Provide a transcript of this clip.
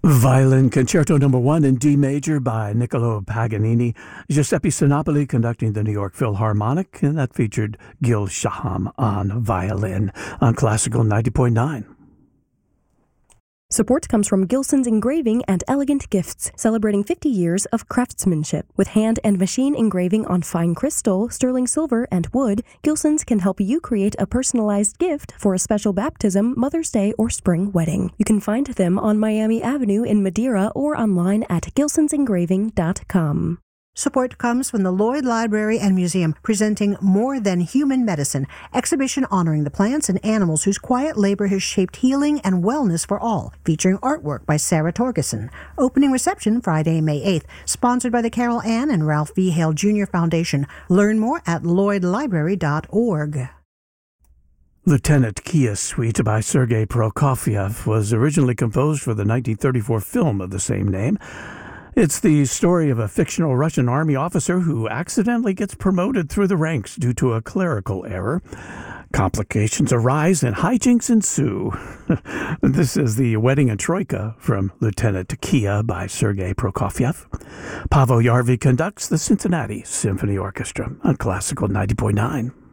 Violin Concerto No. 1 in D major by Niccolo Paganini. Giuseppe Sinopoli conducting the New York Philharmonic, and that featured Gil Shaham on violin on Classical 90.9. Support comes from Gilson's Engraving and Elegant Gifts, celebrating 50 years of craftsmanship. With hand and machine engraving on fine crystal, sterling silver, and wood, Gilson's can help you create a personalized gift for a special baptism, Mother's Day, or spring wedding. You can find them on Miami Avenue in Madeira or online at gilsonsengraving.com. Support comes from the Lloyd Library and Museum, presenting More Than Human Medicine, exhibition honoring the plants and animals whose quiet labor has shaped healing and wellness for all, featuring artwork by Sarah Torgeson. Opening reception Friday, May 8th, sponsored by the Carol Ann and Ralph V. Hale Jr. Foundation. Learn more at lloydlibrary.org. Lieutenant Kia Suite by Sergei Prokofiev was originally composed for the 1934 film of the same name. It's the story of a fictional Russian army officer who accidentally gets promoted through the ranks due to a clerical error. Complications arise and hijinks ensue. This is the Wedding and Troika from Lieutenant Kia by Sergei Prokofiev. Paavo Järvi conducts the Cincinnati Symphony Orchestra on Classical 90.9.